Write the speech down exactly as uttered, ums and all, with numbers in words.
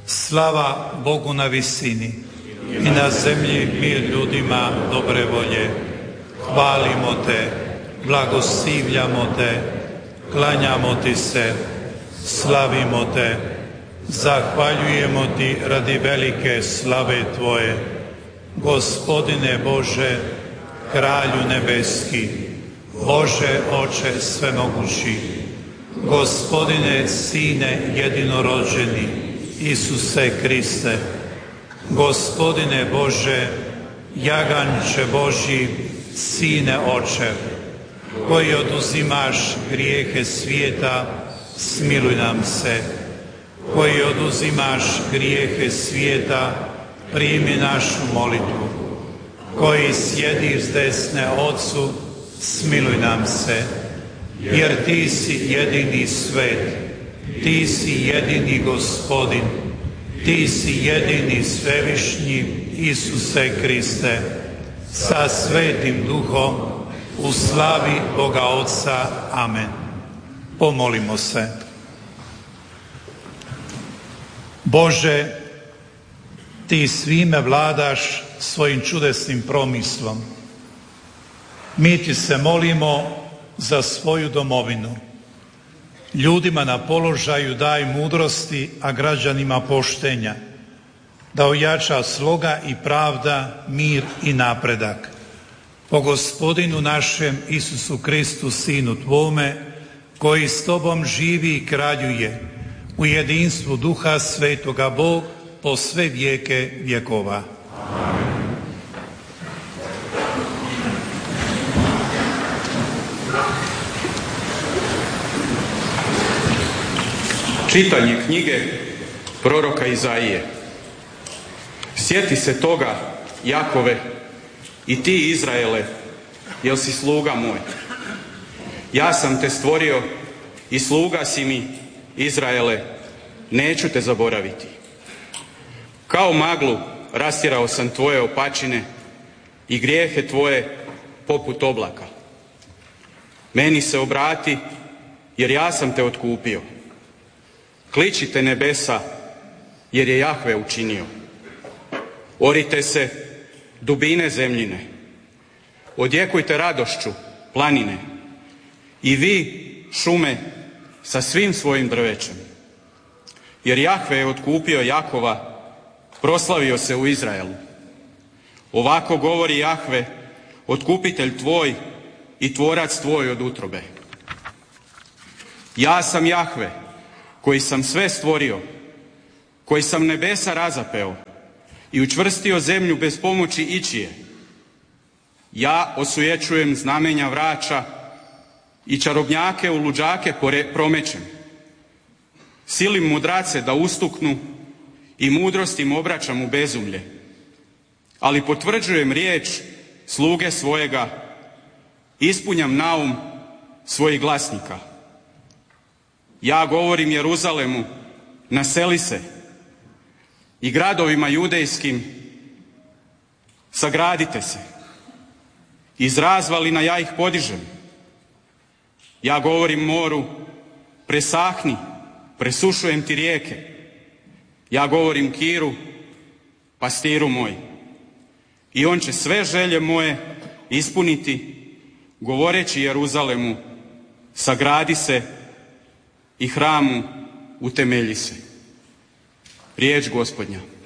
Slava Bogu na visini i na zemlji mir ljudima dobre volje. Hvalimo te, blagoslivljamo te, klanjamo ti se, slavimo te, zahvaljujemo ti radi velike slave tvoje. Gospodine Bože, Kralju nebeski, Bože Oče svemogući, Gospodine Sine jedinorođeni, Isuse Kriste, Gospodine Bože, Jaganče Božji, Sine Oče, koji oduzimaš grijehe svijeta, smiluj nam se. Koji oduzimaš grijehe svijeta, primi našu molitvu. Koji sjediš s desne Otcu, smiluj nam se. Jer ti si jedini svet, ti si jedini Gospodin, ti si jedini svevišnji Isuse Kriste, sa Svetim Duhom, u slavi Boga Otca. Amen. Pomolimo se. Bože, ti svime vladaš svojim čudesnim promislom. Mi ti se molimo za svoju domovinu. Ljudima na položaju daj mudrosti, a građanima poštenja, da ojača sloga i pravda, mir i napredak. Po Gospodinu našem Isusu Kristu, Sinu tvome, koji s tobom živi i kraljuje u jedinstvu Duha Svetoga, Bog po sve vijeke vjekova. Čitanje knjige proroka Izaije. Sjeti se toga, Jakove, i ti, Izraele, jel si sluga moj. Ja sam te stvorio i sluga si mi, Izraele, neću te zaboraviti. Kao maglu rastjerao sam tvoje opačine i grijehe tvoje poput oblaka. Meni se obrati, jer ja sam te otkupio. Kličite nebesa, jer je Jahve učinio. Orite se, dubine zemljine. Odjekujte radošću, planine. I vi, šume, sa svim svojim drvećem. Jer Jahve je otkupio Jakova, proslavio se u Izraelu. Ovako govori Jahve, otkupitelj tvoj i tvorac tvoj od utrobe. Ja sam Jahve, koji sam sve stvorio, koji sam nebesa razapeo i učvrstio zemlju bez pomoći ičije. Ja osujećujem znamenja vraća i čarobnjake u luđake promećem. Silim mudrace da ustuknu i mudrost im obraćam u bezumlje. Ali potvrđujem riječ sluge svojega, ispunjam naum svojih glasnika. Ja govorim Jeruzalemu, naseli se, i gradovima judejskim, sagradite se. Iz razvalina ja ih podižem. Ja govorim moru, presahni, presušujem ti rijeke. Ja govorim Kiru, pastiru moj. I on će sve želje moje ispuniti, govoreći Jeruzalemu, sagradi se, i hramu utemelji se. Riječ Gospodnja.